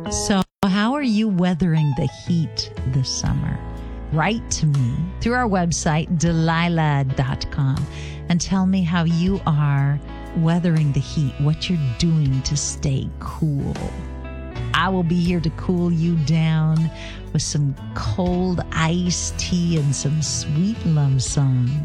So, how are you weathering the heat this summer? Write to me through our website, Delilah.com, and tell me how you are weathering the heat, what you're doing to stay cool. I will be here to cool you down with some cold iced tea and some sweet love songs.